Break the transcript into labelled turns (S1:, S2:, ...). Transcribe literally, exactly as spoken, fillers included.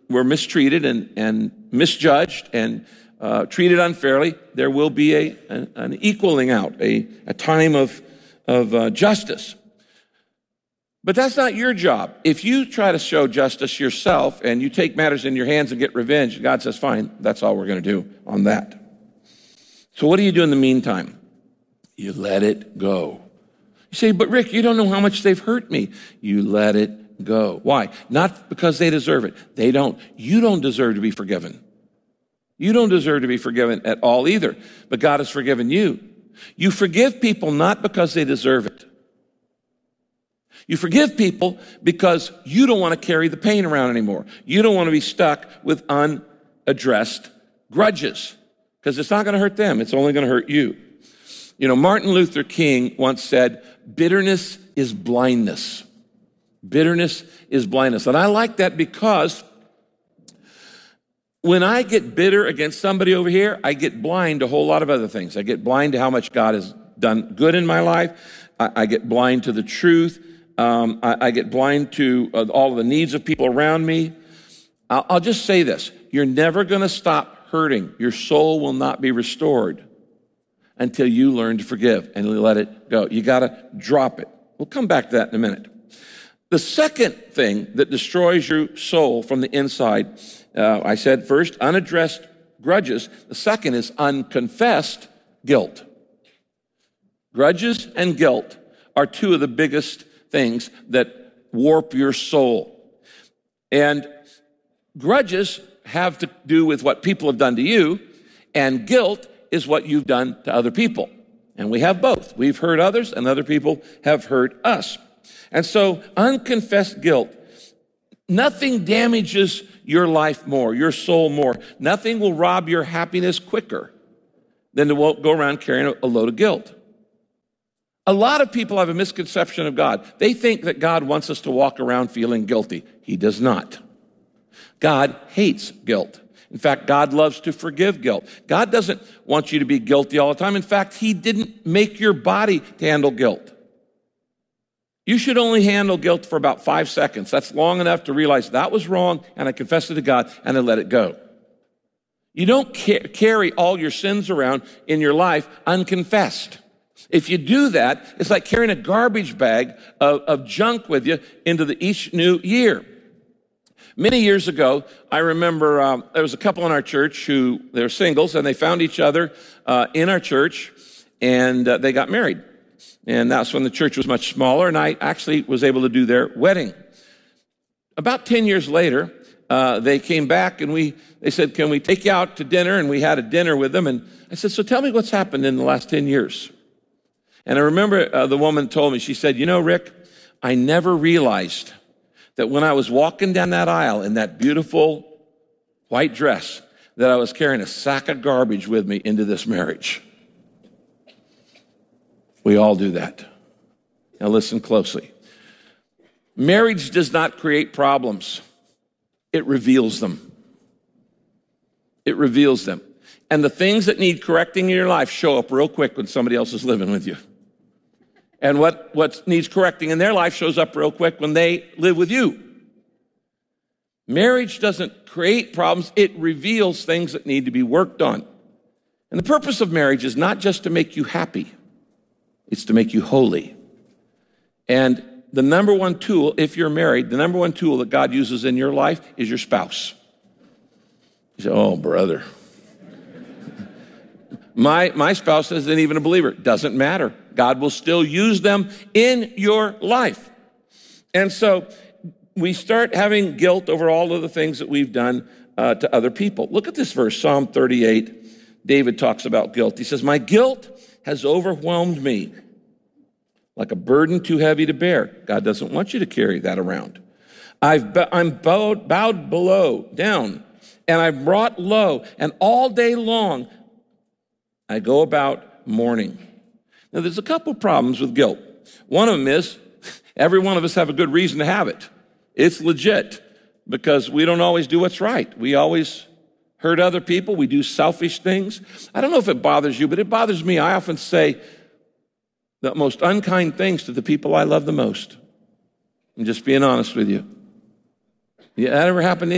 S1: we're mistreated and, and misjudged and uh, treated unfairly, there will be a, an, an equaling out, a, a time of, of uh, justice. But that's not your job. If you try to show justice yourself and you take matters in your hands and get revenge, God says, fine, that's all we're going to do on that. So what do you do in the meantime? You let it go. You say, but Rick, you don't know how much they've hurt me. You let it go. Why? Not because they deserve it. They don't. You don't deserve to be forgiven. You don't deserve to be forgiven at all either, but God has forgiven you. You forgive people not because they deserve it. You forgive people because you don't want to carry the pain around anymore. You don't want to be stuck with unaddressed grudges because it's not going to hurt them. It's only going to hurt you. You know, Martin Luther King once said, bitterness is blindness. Bitterness is blindness. And I like that because when I get bitter against somebody over here, I get blind to a whole lot of other things. I get blind to how much God has done good in my life. I, I get blind to the truth. Um, I, I get blind to uh, all of the needs of people around me. I'll, I'll just say this. You're never going to stop hurting. Your soul will not be restored until you learn to forgive and let it go. You got to drop it. We'll come back to that in a minute. The second thing that destroys your soul from the inside, uh, I said first, unaddressed grudges. The second is unconfessed guilt. Grudges and guilt are two of the biggest things that warp your soul. And grudges have to do with what people have done to you, and guilt is what you've done to other people. And we have both. We've hurt others, and other people have hurt us. And so unconfessed guilt, nothing damages your life more, your soul more. Nothing will rob your happiness quicker than to go around carrying a load of guilt. A lot of people have a misconception of God. They think that God wants us to walk around feeling guilty. He does not. God hates guilt. In fact, God loves to forgive guilt. God doesn't want you to be guilty all the time. In fact, he didn't make your body to handle guilt. You should only handle guilt for about five seconds. That's long enough to realize that was wrong, and I confessed it to God, and I let it go. You don't ca- carry all your sins around in your life unconfessed. If you do that, it's like carrying a garbage bag of, of junk with you into the each new year. Many years ago, I remember um, there was a couple in our church who, they were singles, and they found each other uh, in our church, and uh, they got married. And that's when the church was much smaller, and I actually was able to do their wedding. About ten years later, uh, they came back, and we they said, can we take you out to dinner? And we had a dinner with them, and I said, so tell me what's happened in the last ten years. And I remember uh, the woman told me, she said, you know, Rick, I never realized that when I was walking down that aisle in that beautiful white dress, that I was carrying a sack of garbage with me into this marriage. We all do that. Now listen closely. Marriage does not create problems. It reveals them. It reveals them. And the things that need correcting in your life show up real quick when somebody else is living with you. And what, what needs correcting in their life shows up real quick when they live with you. Marriage doesn't create problems. It reveals things that need to be worked on. And the purpose of marriage is not just to make you happy. It's to make you holy. And the number one tool, if you're married, the number one tool that God uses in your life is your spouse. You say, oh, brother. My, my spouse isn't even a believer. Doesn't matter. God will still use them in your life. And so we start having guilt over all of the things that we've done uh, to other people. Look at this verse, Psalm thirty-eight. David talks about guilt. He says, my guilt has overwhelmed me like a burden too heavy to bear. God doesn't want you to carry that around. I've, I'm bowed, bowed below, down, and I'm brought low, and all day long I go about mourning. Now, there's a couple problems with guilt. One of them is every one of us have a good reason to have it. It's legit because we don't always do what's right. We always hurt other people. We do selfish things. I don't know if it bothers you, but it bothers me. I often say the most unkind things to the people I love the most. I'm just being honest with you. Yeah, that ever happened to